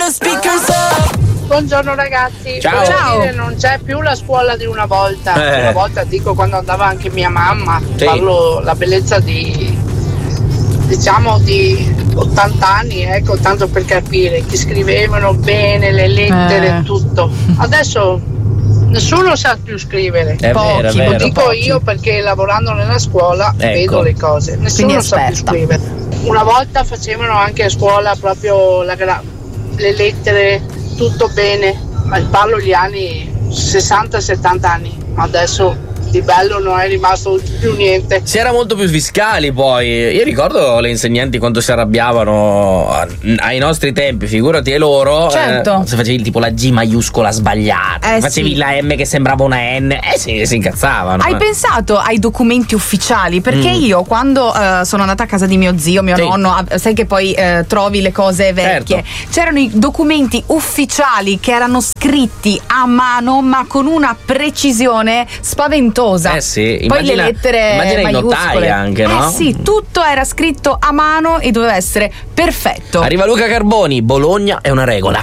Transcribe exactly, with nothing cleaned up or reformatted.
the speakers up. Buongiorno ragazzi. Ciao. Ciao. Dire, non c'è più la scuola di una volta. Eh. Una volta dico quando andava anche mia mamma. Sì. Parlo la bellezza di diciamo di ottanta anni, ecco, tanto per capire, che scrivevano bene le lettere, Eh. tutto. Adesso nessuno sa più scrivere. È Pochi, vero, è Lo vero. dico pochi. io perché lavorando nella scuola Ecco. vedo le cose. Nessuno Quindi sa più aspetta. scrivere. Una volta facevano anche a scuola proprio la gra- le lettere, tutto bene, ma parlo gli anni sessanta settanta anni, ma adesso di bello non è rimasto più niente. Si era molto più fiscali poi. Io ricordo le insegnanti quanto si arrabbiavano ai nostri tempi, figurati e loro. Certo. eh, se facevi tipo la G maiuscola sbagliata, Eh, facevi sì. la M che sembrava una N, eh sì, si incazzavano. Hai eh. pensato ai documenti ufficiali? Perché Mm. io quando eh, sono andata a casa di mio zio, mio Sì. nonno, ah, sai che poi eh, trovi le cose vecchie, Certo. c'erano i documenti ufficiali che erano scritti a mano ma con una precisione spaventosa. Eh sì, Poi immagina- le lettere immagina i maiuscole. notai anche, no? Eh sì, tutto era scritto a mano e doveva essere perfetto. Arriva Luca Carboni, Bologna è una regola.